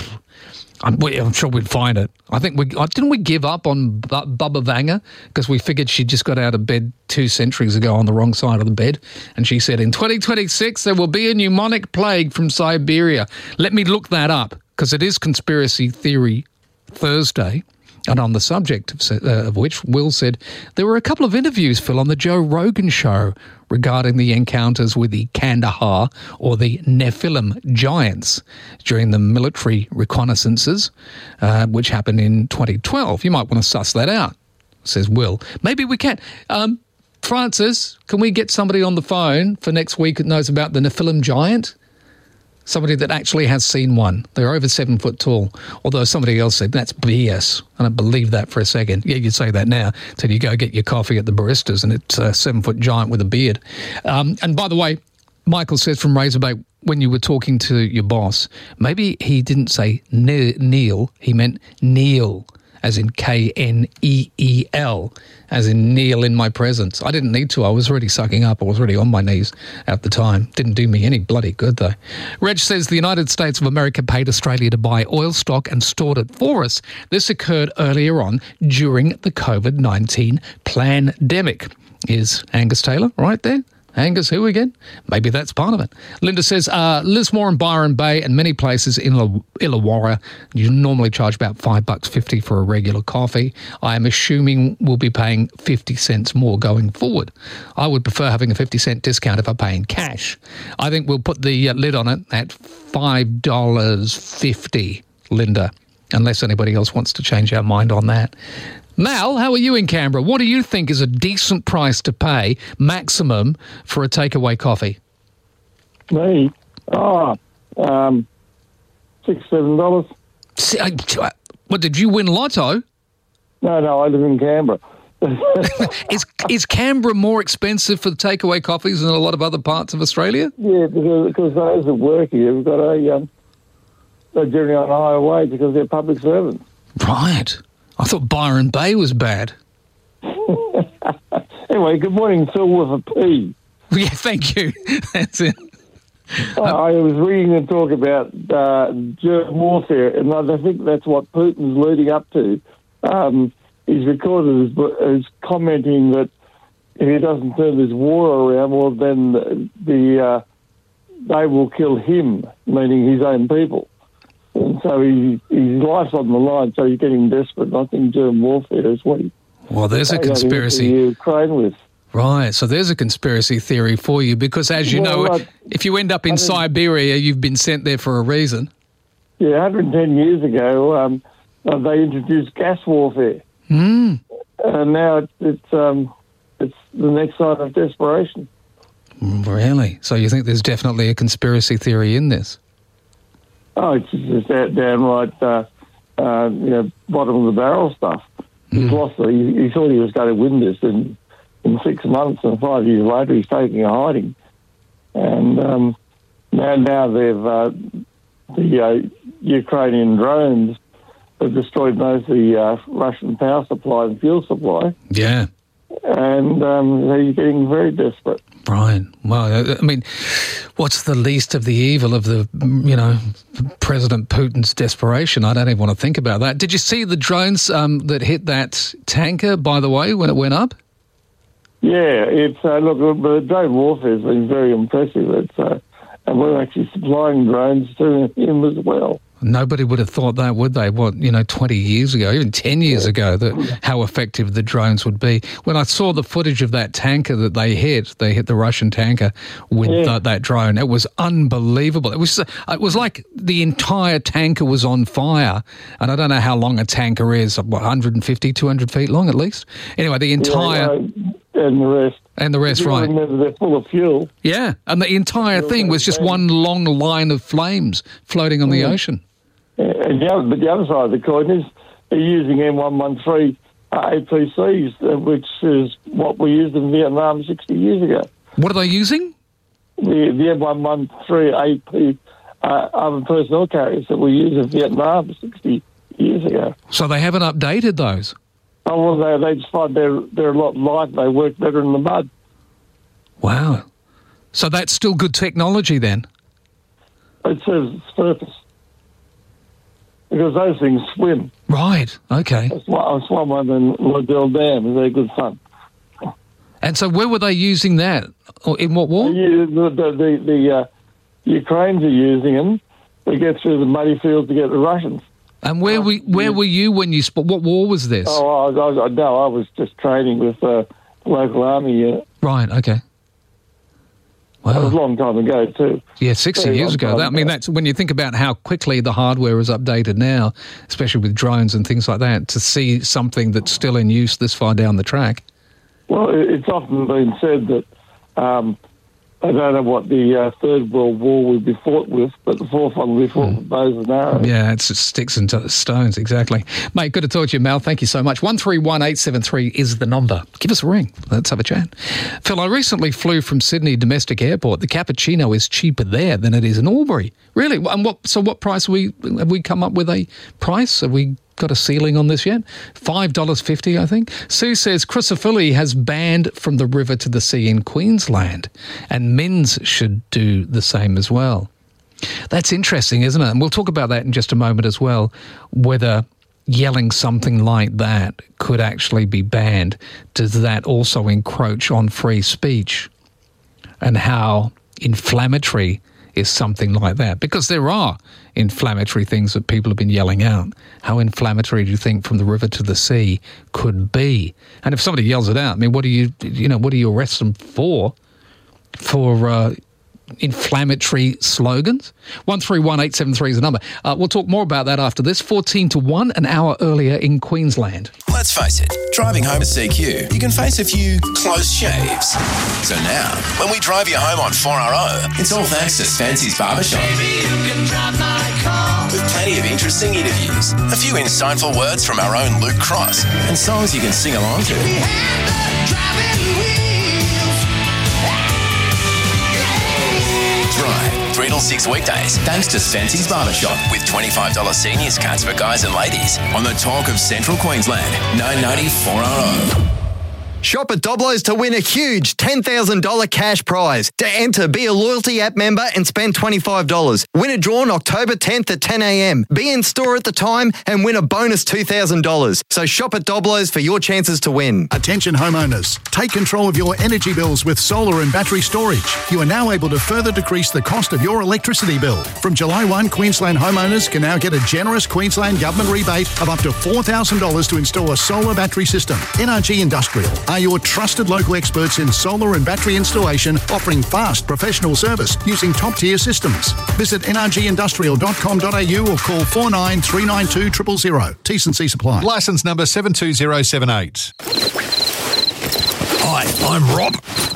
I'm, I'm sure we'd find it. I think we didn't we give up on B- Baba Vanga because we figured she just got out of bed two centuries ago on the wrong side of the bed, and she said in twenty twenty-six there will be a pneumonic plague from Siberia. Let me look that up because it is Conspiracy Theory Thursday. And on the subject of, uh, of which, Will said, there were a couple of interviews, Phil, on the Joe Rogan show regarding the encounters with the Kandahar or the Nephilim giants during the military reconnaissances, uh, which happened in twenty twelve. You might want to suss that out, says Will. Maybe we can. Um, Francis, can we get somebody on the phone for next week that knows about the Nephilim giant? Somebody that actually has seen one. They're over seven foot tall. Although somebody else said, that's B S. I don't believe that for a second. Yeah, you'd say that now till you go get your coffee at the baristas and it's a seven foot giant with a beard. Um, and by the way, Michael says from Razorback, when you were talking to your boss, maybe he didn't say ne- Neil, he meant Neil, as in K N E E L, as in kneel in my presence. I didn't need to. I was already sucking up. I was already on my knees at the time. Didn't do me any bloody good, though. Reg says the United States of America paid Australia to buy oil stock and stored it for us. This occurred earlier on during the COVID nineteen pandemic. Is Angus Taylor right there? Angus who again? Maybe that's part of it. Linda says, uh, Lismore and Byron Bay and many places in Illawarra, you normally charge about five bucks fifty for a regular coffee. I am assuming we'll be paying fifty cents more going forward. I would prefer having a fifty cent discount if I pay in cash. I think we'll put the uh, lid on it at five dollars fifty, Linda, unless anybody else wants to change our mind on that. Mal, how are you in Canberra? What do you think is a decent price to pay, maximum, for a takeaway coffee? Me? Oh, um, six, seven dollars. What, did you win lotto? No, no, I live in Canberra. is is Canberra more expensive for the takeaway coffees than a lot of other parts of Australia? Yeah, because, because those that work here have got a, um, they're generally on a higher wage because they're public servants. Right. I thought Byron Bay was bad. Anyway, good morning, Phil with a P. Yeah, thank you. That's it. Uh, I was reading and talk about uh, germ warfare, and I think that's what Putin's leading up to. Um, he's recorded as, as commenting that if he doesn't turn this war around, well, then the, the uh, they will kill him, meaning his own people. And so he, his life's on the line, so he's getting desperate. And I think germ warfare is what he... Well, there's a conspiracy. Ukraine with. Right, so there's a conspiracy theory for you because, as you Well, know, I- if you end up in I mean- Siberia, you've been sent there for a reason. Yeah, one hundred ten years ago, um, uh, they introduced gas warfare. Mm. And now it's, it's, um, it's the next sign of desperation. Really? So you think there's definitely a conspiracy theory in this? Oh, it's just that downright, uh, uh, you know, bottom of the barrel stuff. He's lost. The, he, he thought he was going to win this in, in six months, and five years later, he's taking a hiding. And um, now, now they've uh, the uh, Ukrainian drones have destroyed most of the uh, Russian power supply and fuel supply, Yeah. and um, they're getting very desperate. Right. Well, I mean, what's the least of the evil of the, you know, President Putin's desperation? I don't even want to think about that. Did you see the drones um, that hit that tanker, by the way, when it went up? Yeah, it's uh, look, the drone warfare has been very impressive. It's uh, and we're actually supplying drones to him as well. Nobody would have thought that, would they? What, you know, twenty years ago, even ten years ago, that how effective the drones would be. When I saw the footage of that tanker that they hit, they hit the Russian tanker with Yeah. that, that drone. It was unbelievable. It was it was like the entire tanker was on fire. And I don't know how long a tanker is, what, one hundred fifty, two hundred feet long at least? Anyway, the entire... Yeah, uh, and the rest. And the rest, You right. Remember, they're full of fuel. Yeah, and the entire thing was just one long line of flames floating on the Yeah. ocean. And the other, but the other side of the coin is they're using M one thirteen uh, A P Cs, uh, which is what we used in Vietnam sixty years ago. What are they using? The, the M one thirteen A P uh, armored personnel carriers that we used in Vietnam sixty years ago. So they haven't updated those? Oh, well, they, they just find they're, they're a lot lighter. They work better in the mud. Wow. So that's still good technology then? It serves its purpose. Because those things swim. Right, okay. I swam, I swam one in Liddell Dam. It's very good fun. And so where were they using that? Or in what war? The, the, the, the, the uh, Ukrainians are using them to get through the muddy fields to get the Russians. And where we where were you when you... Sp- what war was this? Oh, I, I, I, no, I was just training with uh, the local army unit. Right, okay. That was a long time ago, too. Yeah, sixty Very years long ago. time That, I mean, that's when you think about how quickly the hardware is updated now, especially with drones and things like that, to see something that's still in use this far down the track. Well, it- it's often been said that um, I don't know what the uh, Third World War would be fought with, but the fourth one will be fought with bows and arrows. Yeah, it's just sticks and t- stones, exactly. Mate, good to talk to you, Mal. Thank you so much. one three one eight seven three is the number. Give us a ring. Let's have a chat. Phil, I recently flew from Sydney Domestic Airport. The cappuccino is cheaper there than it is in Albury. Really? And what? So what price we have we come up with a price? Have we got a ceiling on this yet? five dollars fifty, I think. Sue says Crucifili has banned from the river to the sea in Queensland, and Minns should do the same as well. That's interesting, isn't it? And we'll talk about that in just a moment as well, whether yelling something like that could actually be banned. Does that also encroach on free speech? And how inflammatory is something like that? Because there are inflammatory things that people have been yelling out. How inflammatory do you think from the river to the sea could be? And if somebody yells it out, I mean, what do you, you know, what do you arrest them for? For uh, inflammatory slogans? one three one eight seven three is the number. Uh, we'll talk more about that after this. fourteen to one, an hour earlier in Queensland. Let's face it, driving home to C Q, you can face a few close shaves. So now, when we drive you home on four R O, it's all thanks to Fancy's Barbershop. With plenty of interesting interviews, a few insightful words from our own Luke Cross, and songs you can sing along to. Drive nine, three till six weekdays, thanks to Spency's Barbershop with twenty-five dollars seniors cuts for guys and ladies on the Talk of Central Queensland, nine ninety four R O. Shop at Doblo's to win a huge ten thousand dollars cash prize. To enter, be a loyalty app member and spend twenty-five dollars. Winner drawn October tenth at ten a.m. Be in store at the time and win a bonus two thousand dollars. So shop at Doblo's for your chances to win. Attention homeowners, take control of your energy bills with solar and battery storage. You are now able to further decrease the cost of your electricity bill. From July first, Queensland homeowners can now get a generous Queensland government rebate of up to four thousand dollars to install a solar battery system. N R G Industrial are your trusted local experts in solar and battery installation, offering fast professional service using top-tier systems. Visit n r g industrial dot com dot a u or call four nine three nine two zero zero zero. T's and C's apply. Licence number seven two zero seven eight. Hi, I'm Rob.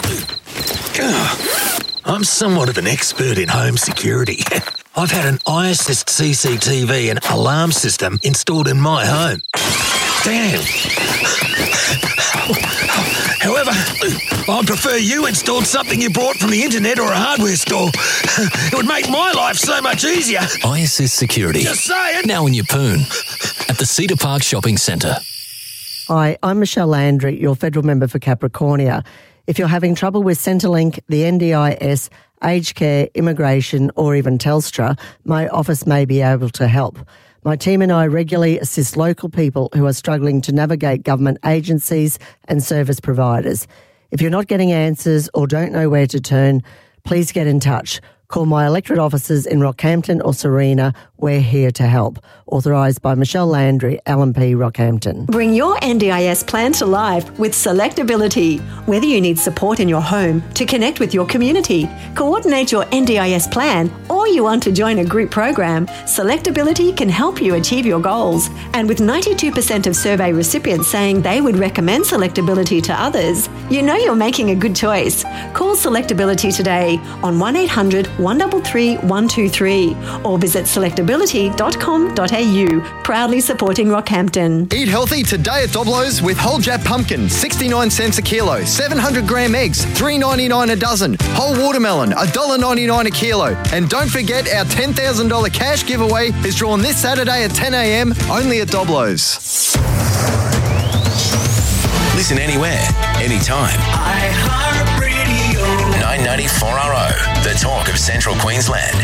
I'm somewhat of an expert in home security. I've had an iAssist C C T V and alarm system installed in my home. Damn. However, I'd prefer you installed something you bought from the internet or a hardware store. It would make my life so much easier. iAssist Security. Just saying. Now in Yeppoon at the Cedar Park Shopping Centre. Hi, I'm Michelle Landry, your federal member for Capricornia. If you're having trouble with Centrelink, the N D I S, aged care, immigration or even Telstra, my office may be able to help. My team and I regularly assist local people who are struggling to navigate government agencies and service providers. If you're not getting answers or don't know where to turn, please get in touch. Call my electorate offices in Rockhampton or Serena. We're here to help. Authorised by Michelle Landry, L M P Rockhampton. Bring your N D I S plan to life with Selectability. Whether you need support in your home to connect with your community, coordinate your N D I S plan, or you want to join a group program, Selectability can help you achieve your goals. And with ninety-two percent of survey recipients saying they would recommend Selectability to others, you know you're making a good choice. Call Selectability today on one eight hundred one three three one two three or visit selectability dot com dot a u. Proudly supporting Rockhampton. Eat healthy today at Doblo's with whole Jap pumpkin, sixty-nine cents a kilo, seven hundred gram eggs, three ninety-nine a dozen, whole watermelon, one dollar ninety-nine a kilo. And don't forget our ten thousand dollars cash giveaway is drawn this Saturday at ten a.m. only at Doblo's. Listen anywhere, anytime. iHeartRadio. nine ninety-four R O, the talk of Central Queensland.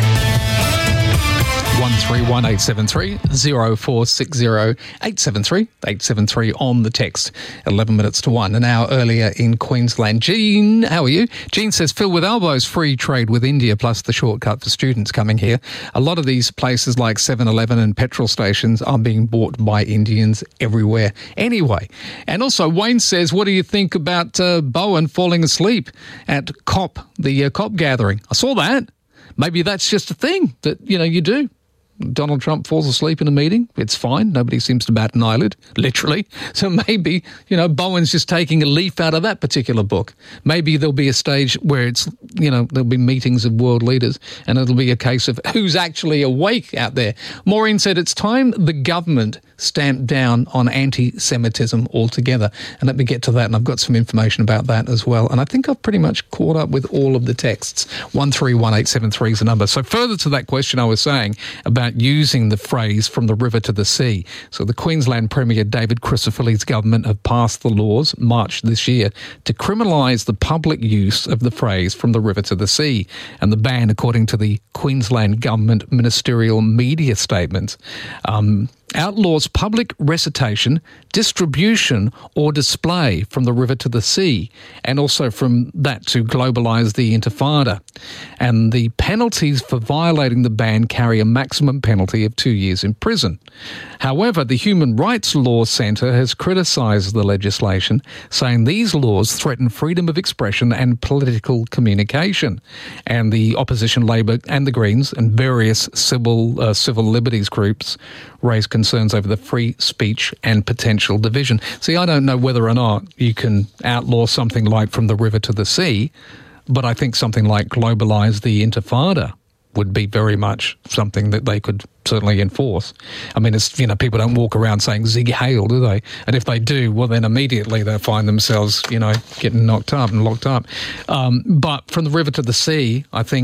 one three one eight seven three zero four six zero eight seven three eight seven three on the text. eleven minutes to one, an hour earlier in Queensland. Jean, how are you? Jean says, fill with elbows, free trade with India plus the shortcut for students coming here. A lot of these places like seven eleven and petrol stations are being bought by Indians everywhere anyway. And also Wayne says, what do you think about uh, Bowen falling asleep at COP, the uh, COP gathering? I saw that. Maybe that's just a thing that, you know, you do. Donald Trump falls asleep in a meeting. It's fine. Nobody seems to bat an eyelid, literally. So maybe, you know, Bowen's just taking a leaf out of that particular book. Maybe there'll be a stage where it's, you know, there'll be meetings of world leaders and it'll be a case of who's actually awake out there. Maureen said it's time the government stamped down on anti-Semitism altogether. And let me get to that. And I've got some information about that as well. And I think I've pretty much caught up with all of the texts. one three one eight seven three is the number. So further to that question I was saying about using the phrase from the river to the sea. So the Queensland Premier David Crisafulli's government have passed the laws March this year to criminalise the public use of the phrase from the river to the sea. And the ban, according to the Queensland government ministerial media statement, um, outlaws public recitation, distribution or display from the river to the sea, and also from that to globalise the Intifada. And the penalties for violating the ban carry a maximum penalty of two years in prison. However, the Human Rights Law Centre has criticised the legislation, saying these laws threaten freedom of expression and political communication. And the opposition Labor and the Greens and various civil uh, civil liberties groups raise concerns over the free speech and potential division. See, I don't know whether or not you can outlaw something like from the river to the sea, but I think something like globalise the Intifada would be very much something that they could certainly enforce. I mean, it's, you know, people don't walk around saying Zig Heil, do they? And if they do, well, then immediately they'll find themselves, you know, getting knocked up and locked up. Um, but from the river to the sea, I think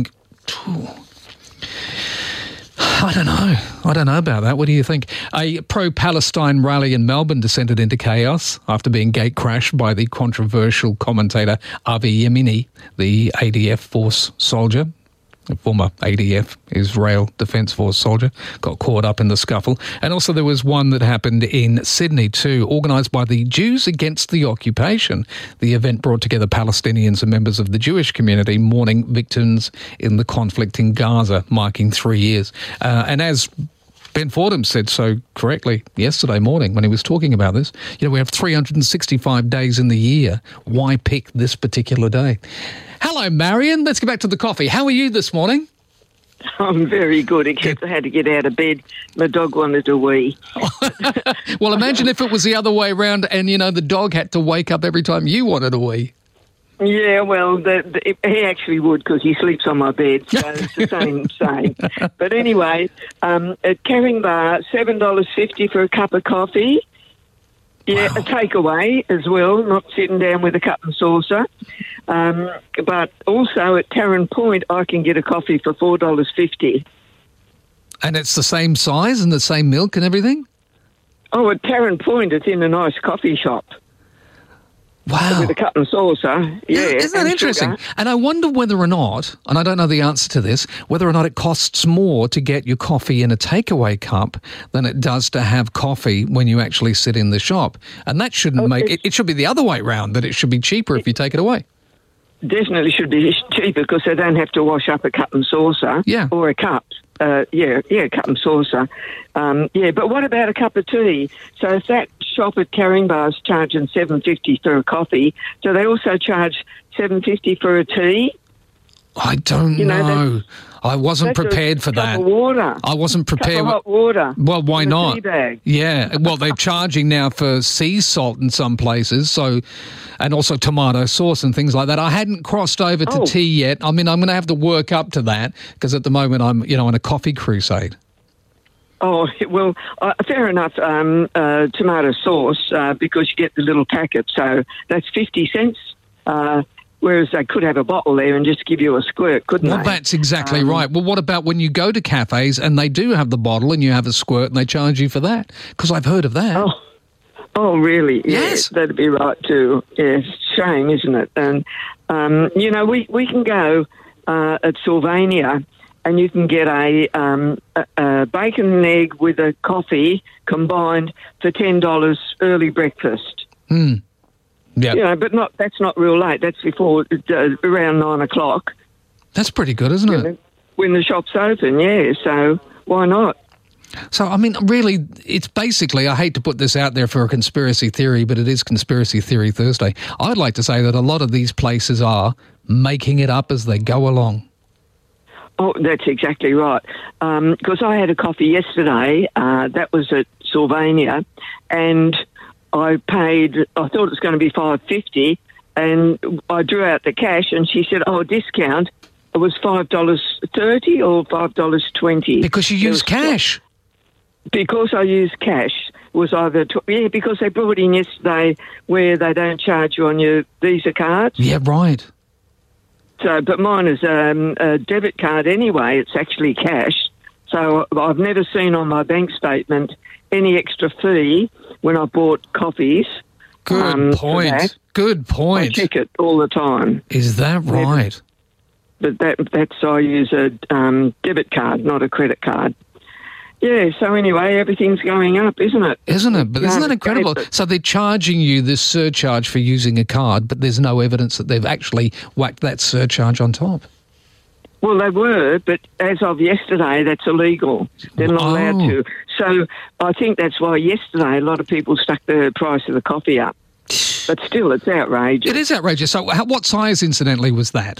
I don't know. I don't know about that. What do you think? A pro-Palestine rally in Melbourne descended into chaos after being gate-crashed by the controversial commentator Avi Yemini, the A D F force soldier. A former A D F, Israel Defence Force soldier, got caught up in the scuffle. And also there was one that happened in Sydney too, organised by the Jews Against the Occupation. The event brought together Palestinians and members of the Jewish community mourning victims in the conflict in Gaza, marking three years. Uh, and as Ben Fordham said so correctly yesterday morning when he was talking about this, you know, we have three hundred sixty-five days in the year. Why pick this particular day? Hello, Marion. Let's get back to the coffee. How are you this morning? I'm very good, except I had to get out of bed. My dog wanted a wee. Well, imagine if it was the other way around and, you know, the dog had to wake up every time you wanted a wee. Yeah, well, the, the, he actually would because he sleeps on my bed, so it's the same, same. But anyway, um, at Caringbah, seven dollars fifty for a cup of coffee. Yeah, wow. A takeaway as well, not sitting down with a cup and saucer. Um, but also at Tarrant Point, I can get a coffee for four dollars fifty. And it's the same size and the same milk and everything? Oh, at Tarrant Point, it's in a nice coffee shop. Wow. With a cup and saucer, yeah. Isn't that and interesting? Sugar. And I wonder whether or not, and I don't know the answer to this, whether or not it costs more to get your coffee in a takeaway cup than it does to have coffee when you actually sit in the shop. And that shouldn't oh, make, it, it should be the other way round, that it should be cheaper if you take it away. Definitely should be cheaper because they don't have to wash up a cup and saucer yeah. or a cup. Uh, yeah, yeah, cup and saucer. Um, yeah, but what about a cup of tea? So if that shop at Caringbah's charging seven fifty for a coffee, do they also charge seven fifty for a tea? I don't you know. know. I wasn't prepared for that. Cup of water. I wasn't prepared. Cup of hot water. Well, why in a not? Tea bag. Yeah. Well, they're charging now for sea salt in some places, so, and also tomato sauce and things like that. I hadn't crossed over to Oh. tea yet. I mean, I'm going to have to work up to that because at the moment I'm, you know, on a coffee crusade. Oh, well, uh, fair enough. Um, uh, tomato sauce, uh, because you get the little packet, so that's fifty cents. Uh, whereas they could have a bottle there and just give you a squirt, couldn't Well, they? that's exactly Um, right. Well, what about when you go to cafes and they do have the bottle and you have a squirt and they charge you for that? Because I've heard of that. Oh, oh, really? Yes. Yeah, that'd be right too. Yes, shame, isn't it? And um, you know, we we can go uh, at Sylvania, and you can get a, um, a, a bacon and egg with a coffee combined for ten dollars early breakfast. Hmm. Yeah. You know, but not that's not real late. That's before uh, around nine o'clock. That's pretty good, isn't you it? know, when the shop's open, yeah. So why not? So, I mean, really, it's basically, I hate to put this out there for a conspiracy theory, but it is Conspiracy Theory Thursday. I'd like to say that a lot of these places are making it up as they go along. Oh, that's exactly right. Because I had a coffee yesterday. Uh, that was at Sylvania, and I paid. I thought it was going to be five fifty, and I drew out the cash, and she said, "Oh, discount." It was five dollars thirty or five dollars twenty. Because you use cash. Because I use cash. Was either tw- yeah, because they brought in yesterday where they don't charge you on your Visa cards. Yeah, right. So, but mine is um, a debit card anyway. It's actually cash. So I've never seen on my bank statement any extra fee when I bought coffees. Good um, for point. that. Good point. I check it all the time. Is that right? But that that's I use a um, debit card, not a credit card. Yeah, so anyway, everything's going up, isn't it? Isn't it? But isn't that Yeah, incredible? but- So they're charging you this surcharge for using a card, but there's no evidence that they've actually whacked that surcharge on top. Well, they were, but as of yesterday, that's illegal. They're not allowed Oh. to. So I think that's why yesterday a lot of people stuck the price of the coffee up. But still, it's outrageous. It is outrageous. So how, what size, incidentally, was that?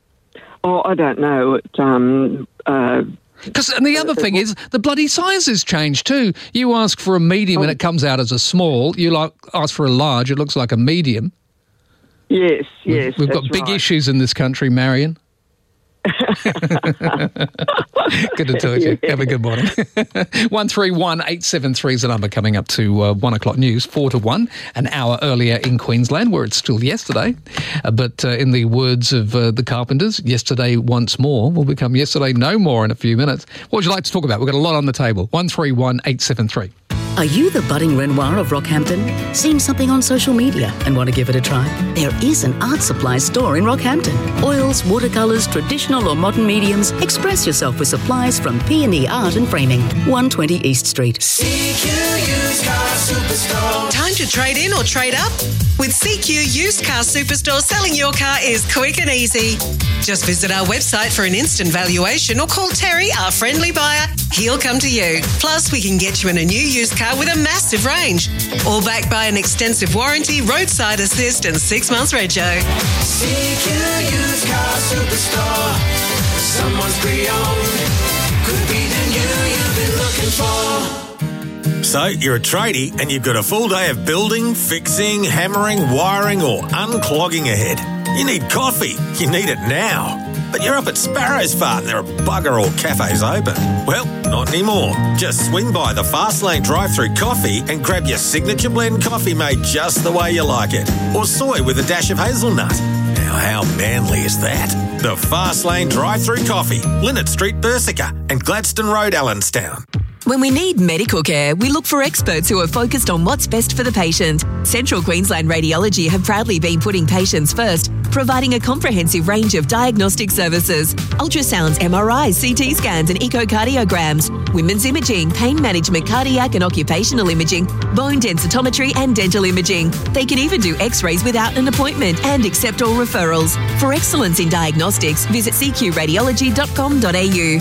Oh, I don't know. It, um, uh, Because and the other thing is the bloody sizes change too. You ask for a medium and it comes out as a small. You like ask for a large, it looks like a medium. yes, yes. We've got that's big right. issues in this country, Marion. Good to talk to you. Have a good morning. one three one eight seven three is the number coming up to uh, one o'clock news, four to one, an hour earlier in Queensland, where it's still yesterday. Uh, but uh, in the words of uh, the Carpenters, yesterday once more will become yesterday no more in a few minutes. What would you like to talk about? We've got a lot on the table. one three one eight seven three. Are you the budding Renoir of Rockhampton? Seen something on social media and want to give it a try? There is an art supply store in Rockhampton. Oils, watercolours, traditional or modern mediums. Express yourself with supplies from P and E Art and Framing. one twenty East Street. C Q Used Car Superstore. Time to trade in or trade up? With C Q Used Car Superstore, selling your car is quick and easy. Just visit our website for an instant valuation or call Terry, our friendly buyer. He'll come to you. Plus, we can get you in a new used car with a massive range. All backed by an extensive warranty, roadside assist and six months rego. C Q Used Car Superstore. Someone's pre-owned. Could be the new you've been looking for. So, you're a tradie and you've got a full day of building, fixing, hammering, wiring or unclogging ahead. You need coffee. You need it now. But you're up at Sparrow's Farm. There are bugger all cafes open. Well, not anymore. Just swing by the Fast Lane drive-through coffee and grab your signature blend coffee made just the way you like it. Or soy with a dash of hazelnut. Now, how manly is that? The Fast Lane drive-through coffee. Linnet Street, Bersica and Gladstone Road, Allenstown. When we need medical care, we look for experts who are focused on what's best for the patient. Central Queensland Radiology have proudly been putting patients first, providing a comprehensive range of diagnostic services. Ultrasounds, M R Is, C T scans and echocardiograms, women's imaging, pain management, cardiac and occupational imaging, bone densitometry and dental imaging. They can even do x-rays without an appointment and accept all referrals. For excellence in diagnostics, visit c q radiology dot com dot a u.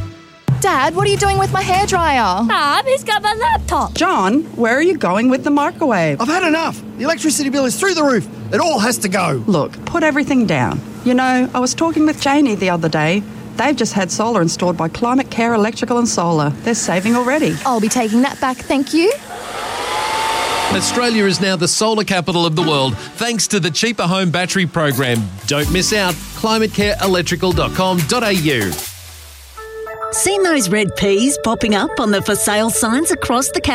Dad, what are you doing with my hairdryer? Mum, he's got my laptop. John, where are you going with the microwave? I've had enough. The electricity bill is through the roof. It all has to go. Look, put everything down. You know, I was talking with Janie the other day. They've just had solar installed by Climate Care Electrical and Solar. They're saving already. I'll be taking that back, thank you. Australia is now the solar capital of the world thanks to the Cheaper Home Battery Program. Don't miss out. climate care electrical dot com dot a u. Seen those red peas popping up on the for sale signs across the